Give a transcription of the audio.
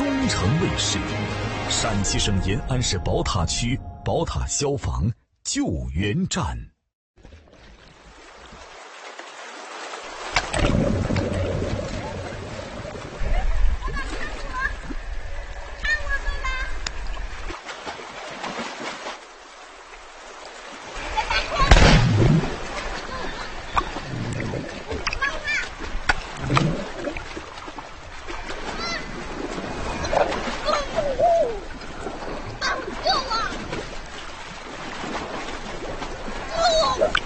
中城卫视，陕西省延安市宝塔区宝塔消防救援站。